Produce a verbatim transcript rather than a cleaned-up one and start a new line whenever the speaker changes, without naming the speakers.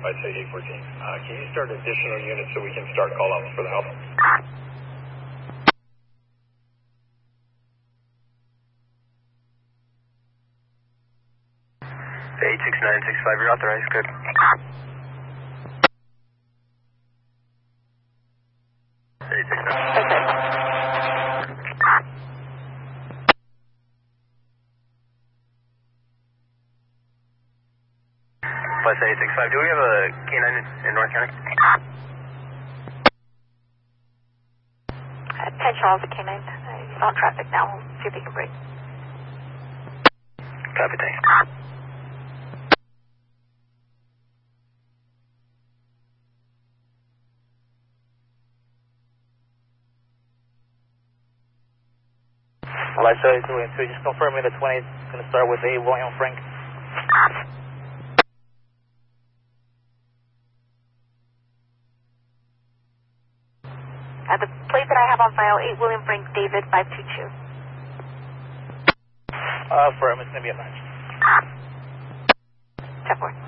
by say eight fourteen. Uh, can you start additional units so we can start call-outs for the help?
eight six nine six five, you're authorized, good. eight six nine. Plus eight six five, do we have a K nine in, in North County?
Uh, ten Charles, K nine. Uh, he's on traffic now. We'll see if he can break.
Copy, thanks.
Well, I saw you two and two. Just confirming the twenty is going to start with a William Frank.
Uh, the plate that I have on file, eight William Frank David five two two.
Uh, firm, it's going to be a match.
ten four.